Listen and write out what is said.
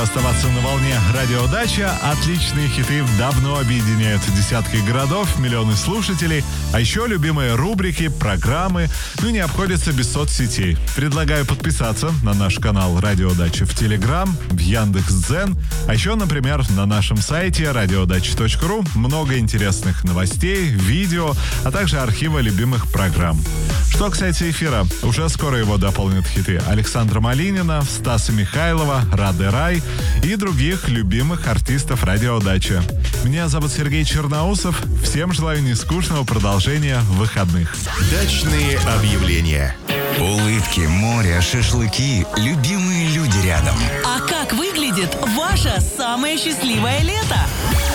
оставаться на волне радиодача. Отличные хиты давно объединяют десятки городов, миллионы слушателей. А еще любимые рубрики, программы. Ну и не обходится без соцсетей. Предлагаю подписаться на наш канал «Радиодача» в Телеграм, в Яндекс.Дзен. А еще, например, на нашем сайте radiodacha.ru много интересных новостей, видео, а также архива любимых программ. Что касается эфира, уже скоро его дополнят хиты Александра Малинина, Стаса Михайлова, Рады Рай и других любимых артистов радиодачи. Меня зовут Сергей Черноусов. Всем желаю нескучного продолжения выходных. Дачные объявления. Улыбки, море, шашлыки, любимые люди рядом. А как выглядит ваше самое счастливое лето?